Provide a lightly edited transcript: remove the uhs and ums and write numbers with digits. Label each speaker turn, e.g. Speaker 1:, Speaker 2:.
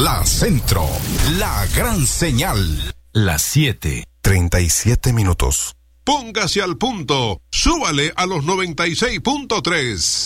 Speaker 1: La Centro, la gran señal.
Speaker 2: Las 7:37.
Speaker 3: Póngase al punto. Súbale a los 96.3.